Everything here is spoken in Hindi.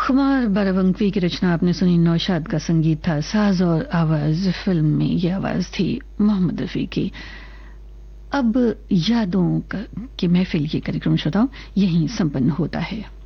खुमार बारावंकी की रचना आपने सुनी, नौशाद का संगीत था, साज और आवाज फिल्म में ये आवाज थी मोहम्मद रफी की। अब यादों की महफिल ये कार्यक्रम श्रोताओं यहीं संपन्न होता है।